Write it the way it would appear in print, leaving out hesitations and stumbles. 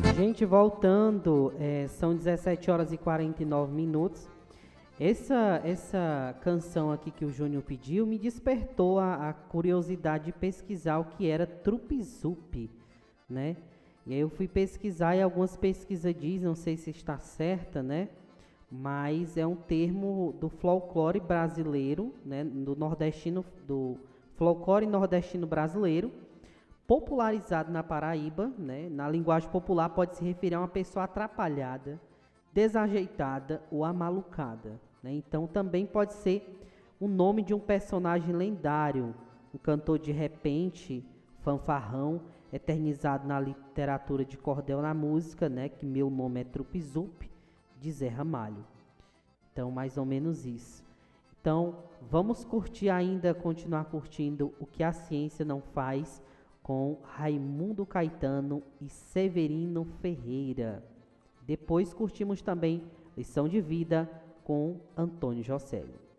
Gente, voltando, são 17 horas e 49 minutos. Essa canção aqui que o Júnior pediu me despertou a curiosidade de pesquisar o que era trupe-zup, né? E aí eu fui pesquisar e algumas pesquisas dizem, não sei se está certa, né? Mas é um termo do folclore brasileiro, né? Do folclore nordestino brasileiro, popularizado na Paraíba, né? Na linguagem popular pode se referir a uma pessoa atrapalhada, desajeitada ou amalucada, né? Então também pode ser o nome de um personagem lendário, um cantor de repente, fanfarrão, eternizado na literatura de cordel na música, né? Que meu nome é Trupizup, de Zé Ramalho. Então, mais ou menos isso. Então, vamos curtir ainda, continuar curtindo o que a ciência não faz com Raimundo Caetano e Severino Ferreira. Depois curtimos também Lição de Vida com Antônio Josélio.